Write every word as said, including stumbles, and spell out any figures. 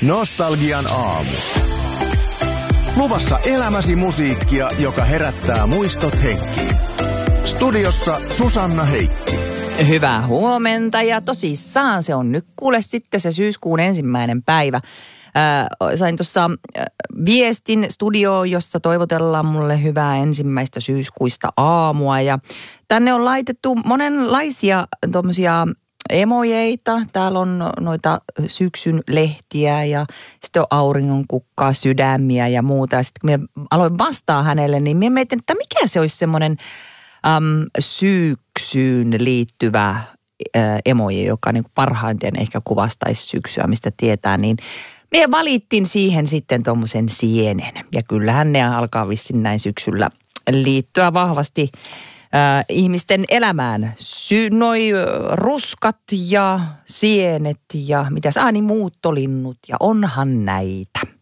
Nostalgian aamu. Luvassa elämäsi musiikkia, joka herättää muistot henkiin. Studiossa Susanna Heikki. Hyvää huomenta ja tosissaan se on nyt kuule sitten se syyskuun ensimmäinen päivä. Äh, sain tuossa äh, viestin studioon, jossa toivotellaan mulle hyvää ensimmäistä syyskuista aamua. Ja tänne on laitettu monenlaisia tuommoisia emojeita. Täällä on noita syksyn lehtiä ja sitten on auringonkukkaa, sydämiä ja muuta. Ja sitten kun minä aloin vastaa hänelle, niin minä mietin, että mikä se olisi semmoinen äm, syksyyn liittyvä ä, emoji, joka niin kuin parhaiten ehkä kuvastaisi syksyä, mistä tietää, niin me valittiin siihen sitten tuommoisen sienen. Ja kyllähän ne alkaa vissiin näin syksyllä liittyä vahvasti äh, ihmisten elämään. Sy- noi ruskat ja sienet ja mitäs, ah niin muuttolinnut ja onhan näitä.